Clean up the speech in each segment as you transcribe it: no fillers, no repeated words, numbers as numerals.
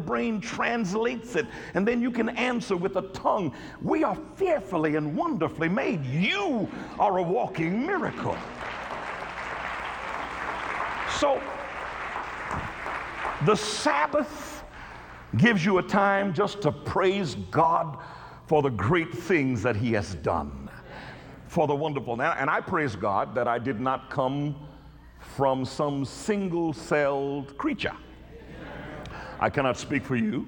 brain translates it, and then you can answer with the tongue. We are fearfully and wonderfully made. You are a walking miracle. So, the Sabbath gives you a time just to praise God for the great things that He has done, for the wonderful. And I praise God that I did not come from some single-celled creature. I cannot speak for you.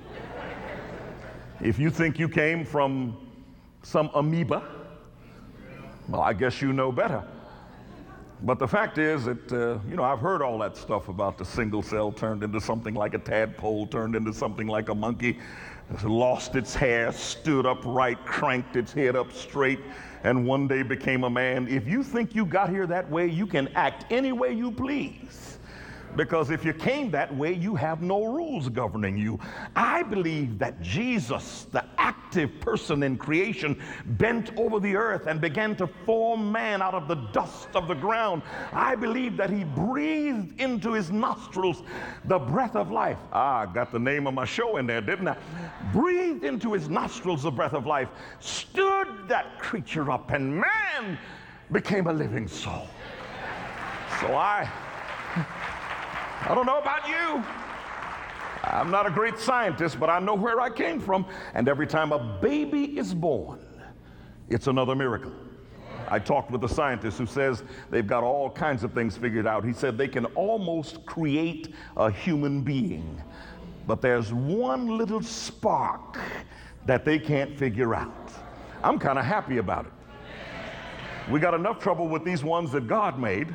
If you think you came from some amoeba, well, I guess you know better. But the fact is that, I've heard all that stuff about the single cell turned into something like a tadpole, turned into something like a monkey, lost its hair, stood upright, cranked its head up straight, and one day became a man. If you think you got here that way, you can act any way you please. Because if you came that way, you have no rules governing you. I believe that Jesus, the active person in creation, bent over the earth and began to form man out of the dust of the ground. I believe that He breathed into his nostrils the breath of life. I got the name of my show in there, didn't I? Breathed into his nostrils the breath of life, stood that creature up, and man became a living soul. So I don't know about you. I'm not a great scientist, but I know where I came from. And every time a baby is born, it's another miracle. I talked with a scientist who says they've got all kinds of things figured out. He said they can almost create a human being, but there's one little spark that they can't figure out. I'm kind of happy about it. We got enough trouble with these ones that God made.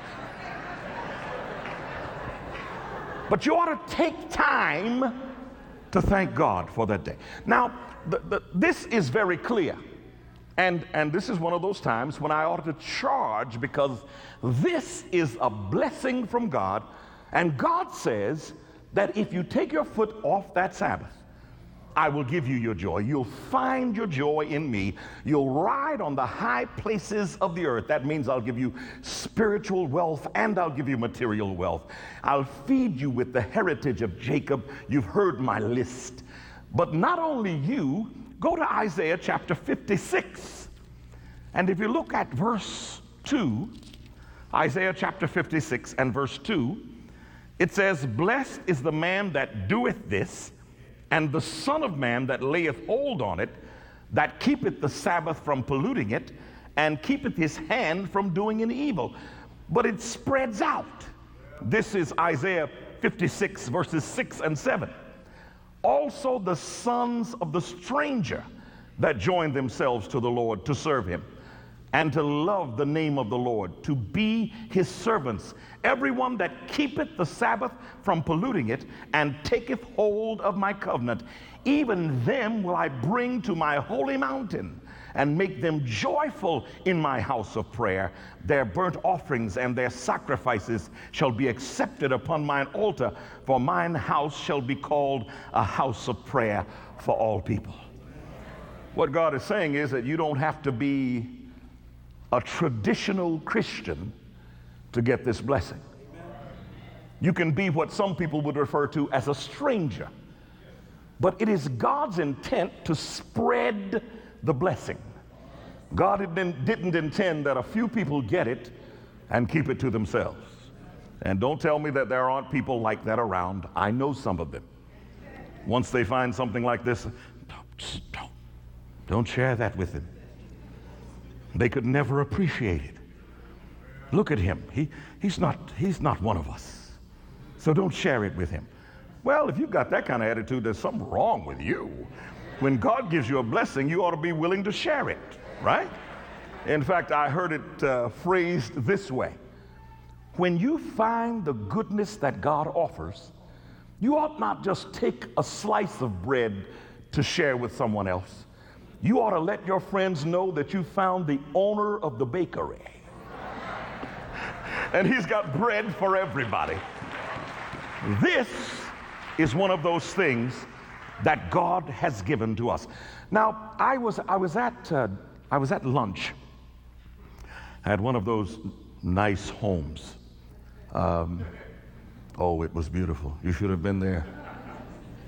But you ought to take time to thank God for that day. Now, this is very clear. And this is one of those times when I ought to charge, because this is a blessing from God. And God says that if you take your foot off that Sabbath, I will give you your joy. You'll find your joy in me. You'll ride on the high places of the earth. That means I'll give you spiritual wealth and I'll give you material wealth. I'll feed you with the heritage of Jacob. You've heard my list. But not only you, go to Isaiah chapter 56. And if you look at verse 2, Isaiah chapter 56 and verse 2, it says, "Blessed is the man that doeth this, and the Son of Man that layeth hold on it, that keepeth the Sabbath from polluting it, and keepeth his hand from doing an evil." But it spreads out. This is Isaiah 56 verses 6 and 7. "Also the sons of the stranger that join themselves to the Lord to serve him, and to love the name of the Lord, to be his servants. Everyone that keepeth the Sabbath from polluting it, and taketh hold of my covenant, even them will I bring to my holy mountain, and make them joyful in my house of prayer. Their burnt offerings and their sacrifices shall be accepted upon mine altar, for mine house shall be called a house of prayer for all people." What God is saying is that you don't have to be a traditional Christian to get this blessing. You can be what some people would refer to as a stranger. But it is God's intent to spread the blessing. God didn't intend that a few people get it and keep it to themselves. And don't tell me that there aren't people like that around. I know some of them. Once they find something like this, don't share that with them. They could never appreciate it. Look at him. He's not one of us. So don't share it with him. Well, if you've got that kind of attitude, there's something wrong with you. When God gives you a blessing, you ought to be willing to share it, right? In fact, I heard it phrased this way. When you find the goodness that God offers, you ought not just take a slice of bread to share with someone else. You ought to let your friends know that you found the owner of the bakery. And he's got bread for everybody. This is one of those things that God has given to us. Now, I was at lunch at one of those nice homes. Oh, it was beautiful. You should have been there.